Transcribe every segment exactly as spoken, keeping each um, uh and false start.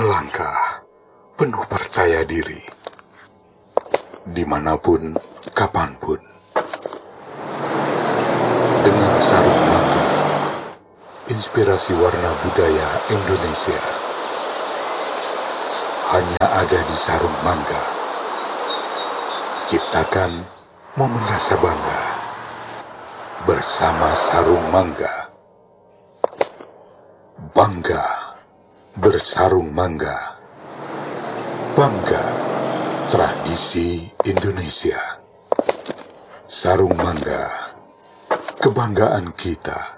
melangkah penuh percaya diri, dimanapun, kapanpun. Dengan sarung mangga, inspirasi warna budaya Indonesia hanya ada di sarung mangga. Ciptakan momen rasa bangga bersama sarung mangga. Bangga bersarung mangga. Bangga tradisi Indonesia. Sarung mangga, kebanggaan kita.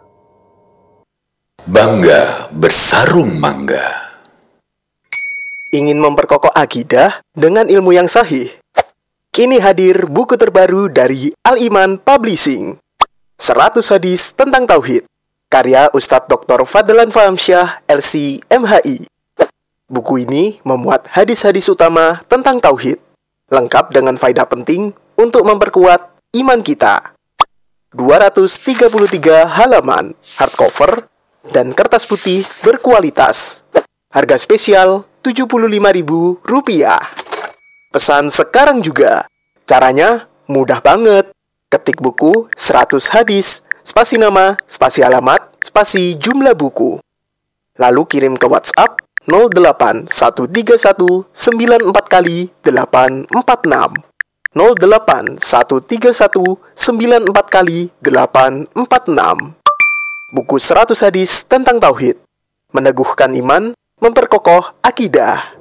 Bangga bersarung mangga. Ingin memperkokoh akidah dengan ilmu yang sahih? Kini hadir buku terbaru dari Al-Iman Publishing, seratus Hadis Tentang Tauhid, karya Ustadz Doktor Fadlan Fahamsyah, L C M H I. Buku ini memuat hadis-hadis utama tentang tauhid, lengkap dengan faedah penting untuk memperkuat iman kita. dua ratus tiga puluh tiga halaman, hardcover, dan kertas putih berkualitas. Harga spesial tujuh puluh lima ribu rupiah. Pesan sekarang juga. Caranya mudah banget. Ketik buku seratus hadis, spasi nama, spasi alamat, spasi jumlah buku. Lalu kirim ke WhatsApp nol delapan satu tiga satu sembilan empat kali delapan empat enam. nol delapan satu tiga satu sembilan empat kali delapan empat enam. Buku seratus hadis tentang tauhid, meneguhkan iman, memperkokoh akidah.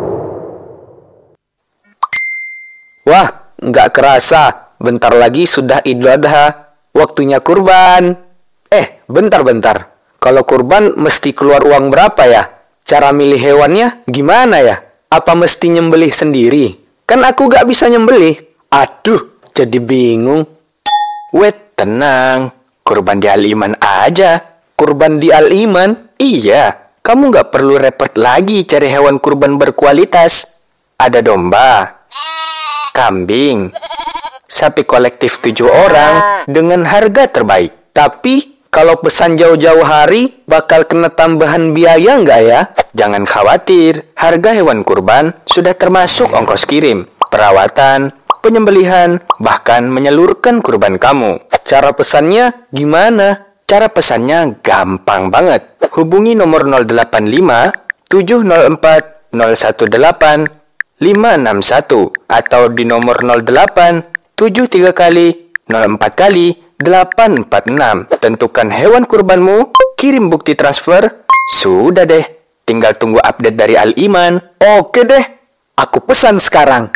Wah, nggak kerasa, bentar lagi sudah Idul Adha, waktunya kurban. Eh, bentar-bentar, kalau kurban mesti keluar uang berapa ya? Cara milih hewannya gimana ya? Apa mesti nyembelih sendiri? Kan aku nggak bisa nyembelih. Aduh, jadi bingung. Wait, tenang, kurban di Al-Iman aja. Kurban di Al-Iman? Iya, kamu nggak perlu repot lagi cari hewan kurban berkualitas. Ada domba, kambing, sapi kolektif tujuh orang dengan harga terbaik. Tapi kalau pesan jauh-jauh hari, bakal kena tambahan biaya nggak ya? Jangan khawatir, harga hewan kurban sudah termasuk ongkos kirim, perawatan, penyembelihan, bahkan menyalurkan kurban kamu. Cara pesannya gimana? Cara pesannya gampang banget. Hubungi nomor nol delapan lima tujuh nol empat nol satu delapan lima enam satu atau di nomor nol delapan tujuh tiga kali nol empat kali delapan empat enam. Tentukan hewan kurbanmu, kirim bukti transfer, sudah deh. Tinggal tunggu update dari Al-Iman. Oke deh, aku pesan sekarang.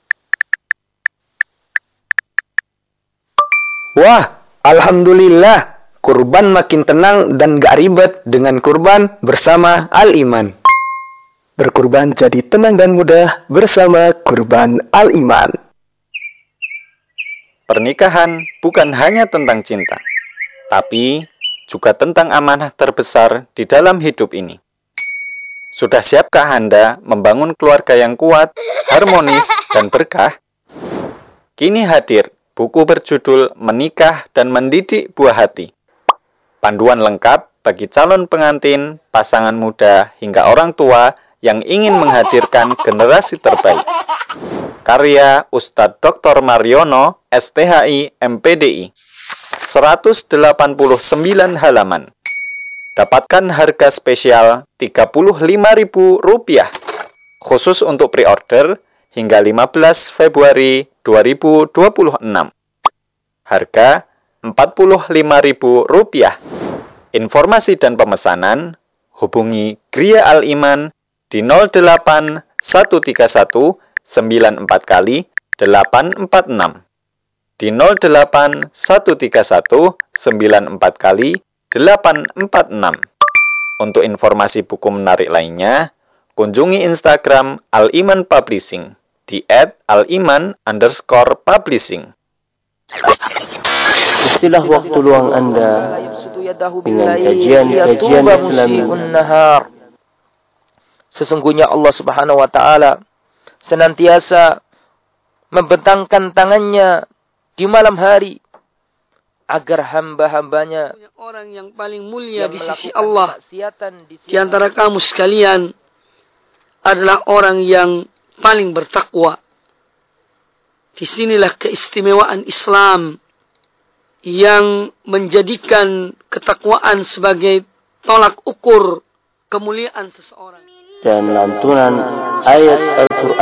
Wah, alhamdulillah. Kurban makin tenang dan gak ribet dengan kurban bersama Al-Iman. Berkurban jadi tenang dan mudah bersama Kurban Al-Iman. Pernikahan bukan hanya tentang cinta, tapi juga tentang amanah terbesar di dalam hidup ini. Sudah siapkah Anda membangun keluarga yang kuat, harmonis, dan berkah? Kini hadir buku berjudul Menikah dan Mendidik Buah Hati. Panduan lengkap bagi calon pengantin, pasangan muda, hingga orang tua yang ingin menghadirkan generasi terbaik. Karya Ustadz Doktor Mariono, S T H I M P D I, seratus delapan puluh sembilan halaman. Dapatkan harga spesial tiga puluh lima ribu rupiah, khusus untuk pre-order hingga lima belas Februari dua ribu dua puluh enam. Harga empat puluh lima ribu rupiah. Informasi dan pemesanan hubungi Gria Al-Iman di nol delapan satu tiga satu sembilan empat kali delapan empat enam, di nol delapan satu tiga satu sembilan empat kali delapan empat enam. Untuk informasi buku menarik lainnya, kunjungi Instagram Al-Iman Publishing di et aliman underscore publishing. Istilah waktu luang Anda dengan kajian-kajian Islami. Sesungguhnya Allah Subhanahu wa taala senantiasa membentangkan tangannya di malam hari agar hamba-hambanya orang yang paling mulia di sisi Allah di antara kamu sekalian adalah orang yang paling bertakwa. Disinilah keistimewaan Islam yang menjadikan ketakwaan sebagai tolak ukur kemuliaan seseorang. Dan lantunan ayat Al-Quran